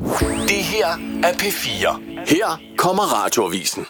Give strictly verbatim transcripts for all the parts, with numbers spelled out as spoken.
Det her er P fire. Her kommer Radioavisen.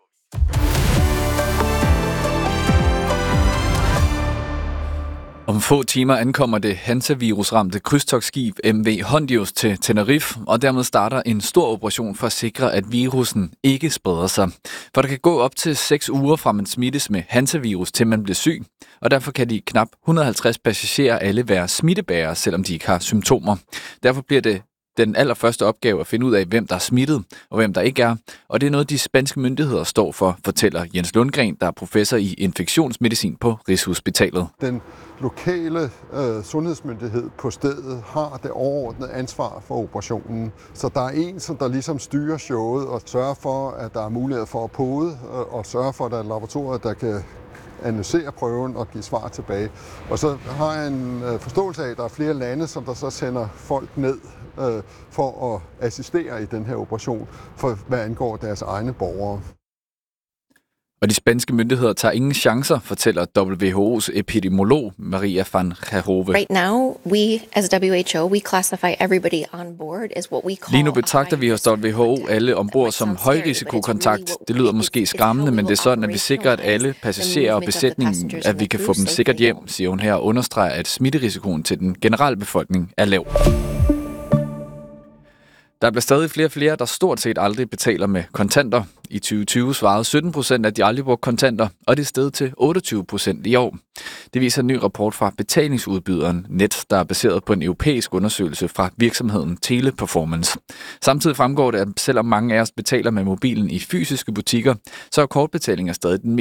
Om få timer ankommer det hantavirusramte krydstogtskib M V Hondius til Tenerife, og dermed starter en stor operation for at sikre, at virusen ikke spreder sig. For der kan gå op til seks uger fra man smittes med hantavirus til man bliver syg, og derfor kan de knap et hundrede og halvtreds passagerer alle være smittebærere, selvom de ikke har symptomer. Derfor bliver det den allerførste opgave at finde ud af, hvem der er smittet og hvem der ikke er. Og det er noget, de spanske myndigheder står for, fortæller Jens Lundgren, der er professor i infektionsmedicin på Rigshospitalet. Den lokale øh, sundhedsmyndighed på stedet har det overordnede ansvar for operationen. Så der er en, som der ligesom styrer showet og sørger for, at der er mulighed for at pode, og, og sørger for, at der er laboratorier, der kan analysere prøven og give svar tilbage. Og så har jeg en øh, forståelse af, at der er flere lande, som der så sender folk ned øh, for at assistere i den her operation, for hvad angår deres egne borgere. Og de spanske myndigheder tager ingen chancer, fortæller W H O's epidemiolog Maria van Gerhove. Right now, we as W H O, we classify everybody on board as what we call. Lige nu betragter vi hos W H O alle ombord som højrisikokontakt. Det lyder måske skræmmende, men det er sådan, at vi sikrer, at alle passagerer og besætningen, at vi kan få dem sikkert hjem, siger hun her og understreger, at smitterisikoen til den generelle befolkning er lav. Der bliver stadig flere og flere, der stort set aldrig betaler med kontanter. I tyve tyve svarede sytten procent, at de aldrig brugte kontanter, og det er steget til otteogtyve procent i år. Det viser en ny rapport fra betalingsudbyderen Net, der er baseret på en europæisk undersøgelse fra virksomheden Teleperformance. Samtidig fremgår det, at selvom mange af os betaler med mobilen i fysiske butikker, så er kortbetaling stadig den